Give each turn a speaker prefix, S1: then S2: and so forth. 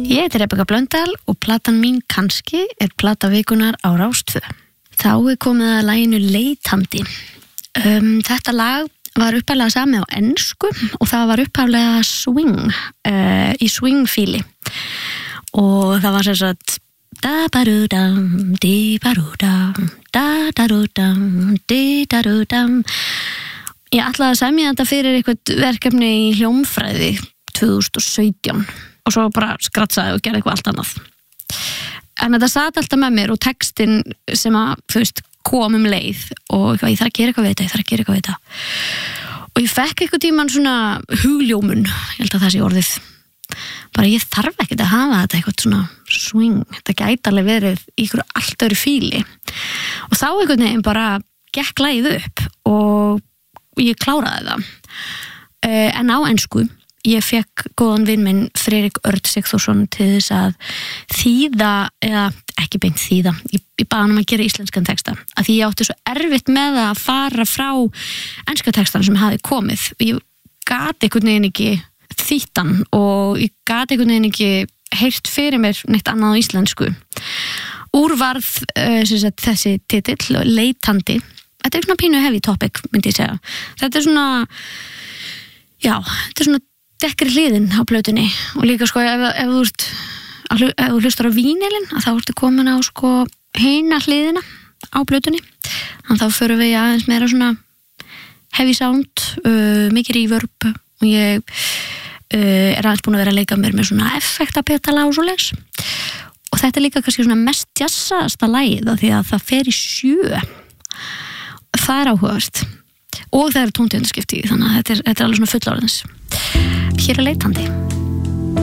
S1: Ég heiti Rebekka Blöndal og platan mín kannski plata vikunar á Rás 2. Þá komið að laginu Leitandi. Þetta lag var upphaflega samið á ensku og það var upphaflega swing, í swing-fíli. Og það var sem sagt da-ba-du-dam, di-ba-du-dam, da-da-du-dam, di-da-du-dam. Ég ætlaði að semja þetta fyrir eitthvað verkefni í hljómfræði 2017 og svo bara skratsaði og gerði eitthvað allt annað. En þetta sat alltaf með mér og textin sem að, þú veist, kom leið og ég þarf að gera eitthvað við þetta, Og ég fekk eitthvað tímann svona hugljómun, ég held að það sé orðið. Bara ég þarf ekkert að hafa þetta eitthvað svona swing, þetta gæti alveg verið í ykkur allt öðru fíli. Og þá einhvern veginn bara gekk lagið upp og ég kláraði það. En á ensku, ég fekk góðan vin minn Friðrik Örn Sigþórsson til þess að þýða, eða ekki beint þýða, ég bað hann að gera íslenskan texta, að því ég átti svo erfitt með að fara frá enska textan sem hafi komið. Ég gat einhvern veginn ekki þýttan og ég gat einhvern veginn ekki heyrt fyrir mér neitt annað á íslensku. Úr varð þessi titill, Leitandi. Þetta svona pínu heavy topic, myndi ég segja. Þetta svona, já, þetta svona dekkri hliðin á plötunni og líka sko ef þú hlustar á vínilinn að þá ertu komin á sko hina hliðina á plötunni, þannig þá förum við aðeins meira svona heavy sound, mikið reverb og ég aðeins búin að vera að leika mér með svona effektapetala og svoleiðis og þetta líka kannski svona mest jazzaðasta lagið því að það fer í 7. Það áhugavert og það tóntegundaskipti þannig að þetta er alveg svona fullorðins. Hér Leitandi.